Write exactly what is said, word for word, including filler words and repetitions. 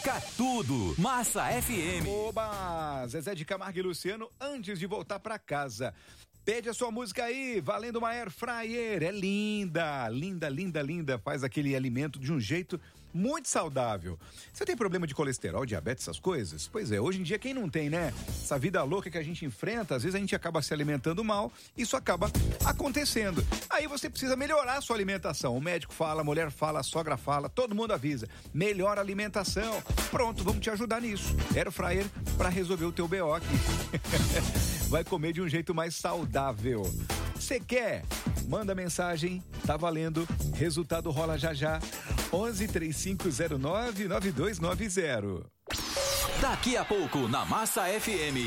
toca tudo. Massa F M. Oba! Zezé de Camargo e Luciano, antes de voltar pra casa. Pede a sua música aí, valendo uma air fryer. É linda, linda, linda, linda. Faz aquele alimento de um jeito muito saudável. Você tem problema de colesterol, diabetes, essas coisas? Pois é, hoje em dia quem não tem, né? Essa vida louca que a gente enfrenta, às vezes a gente acaba se alimentando mal, isso acaba acontecendo. Aí você precisa melhorar a sua alimentação. O médico fala, a mulher fala, a sogra fala, todo mundo avisa. Melhor alimentação. Pronto, vamos te ajudar nisso. Air fryer para resolver o teu B O aqui. Vai comer de um jeito mais saudável. Você quer? Manda mensagem, tá valendo. Resultado rola já já. onze, três cinco zero nove, nove dois nove zero. Daqui a pouco na Massa F M.